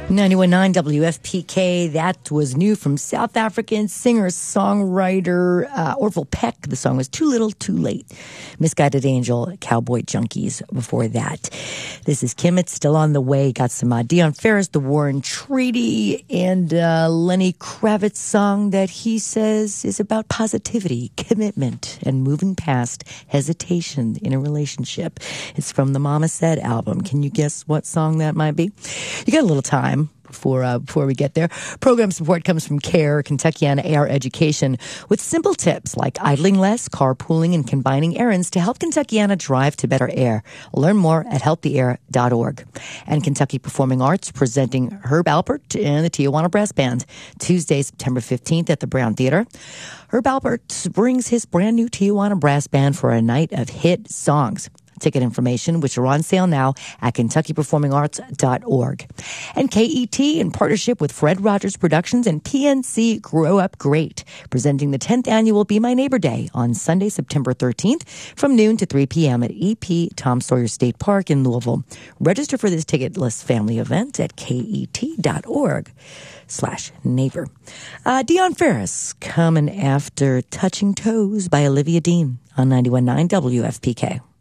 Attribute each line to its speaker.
Speaker 1: 91.9 WFPK. That was new from South African singer-songwriter Orville Peck. The song was Too Little, Too Late. Misguided Angel, Cowboy Junkies before that. This is Kim. It's still on the way. Got some Dion Ferris, The Warren Treaty, and Lenny Kravitz song that he says is about positivity, commitment, and moving past hesitation in a relationship. It's from the Mama Said album. Can you guess what song that might be? You got a little time before we get there. Program support comes from CARE, Kentuckiana AR Education, with simple tips like idling less, carpooling, and combining errands to help Kentuckiana drive to better air. Learn more at helptheair.org. And Kentucky Performing Arts presenting Herb Alpert and the Tijuana Brass Band Tuesday, September 15th at the Brown Theater. Herb Alpert brings his brand new Tijuana Brass Band for a night of hit songs. Ticket information, which are on sale now at KentuckyPerformingArts.org. And KET, in partnership with Fred Rogers Productions and PNC Grow Up Great, presenting the 10th annual Be My Neighbor Day on Sunday, September 13th from noon to 3 p.m. at EP Tom Sawyer State Park in Louisville. Register for this ticketless family event at ket.org/neighbor. Dion Ferris coming after Touching Toes by Olivia Dean on 91.9 WFPK.